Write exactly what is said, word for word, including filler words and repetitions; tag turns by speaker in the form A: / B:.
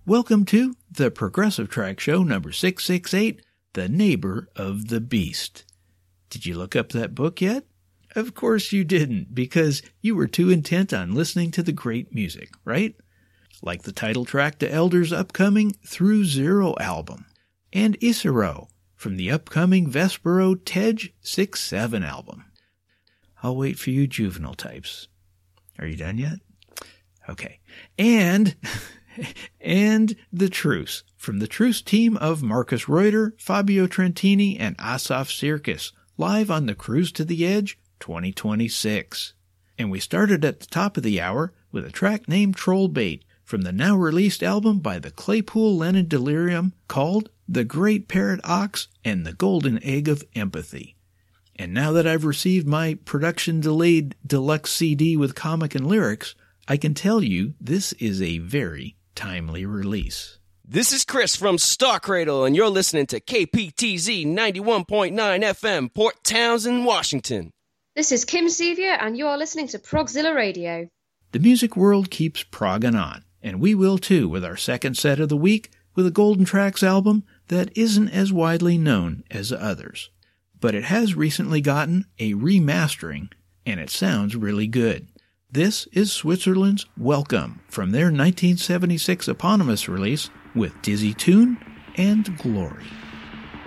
A: Welcome to the Progressive Track Show number six six eight, The Neighbor of the Beast. Did you look up that book yet? Of course you didn't, because you were too intent on listening to the great music, right? Like the title track to Elder's upcoming Through Zero album, and Isero from the upcoming Vespero Tej six seven album. I'll wait for you juvenile types. Are you done yet? Okay. And... And The Truce, from the Truce team of Marcus Reuter, Fabio Trentini, and Asaf Sirkis, live on the Cruise to the Edge twenty twenty-six. And we started at the top of the hour with a track named Trollbait, from the now-released album by the Claypool Lennon Delirium called The Great Parrot Ox and the Golden Egg of Empathy. And now that I've received my production-delayed deluxe C D with comic and lyrics, I can tell you this is a very timely release.
B: This is Chris from Star Cradle, and you're listening to K P T Z ninety-one point nine F M, Port Townsend, Washington.
C: This is Kim Sevier, and you're listening to Progzilla Radio.
A: The music world keeps progging on, and we will too with our second set of the week with a Golden Tracks album that isn't as widely known as others. But it has recently gotten a remastering, and it sounds really good. This is Switzerland's Welcome from their nineteen seventy-six eponymous release with Dizzy Tune and Glory.